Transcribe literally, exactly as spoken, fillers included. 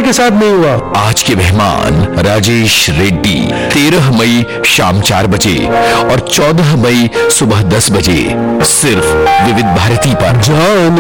के साथ नहीं हुआ। आज के मेहमान राजेश रेड्डी, तेरह मई शाम चार बजे और चौदह मई सुबह दस बजे, सिर्फ विविध भारती पर। जान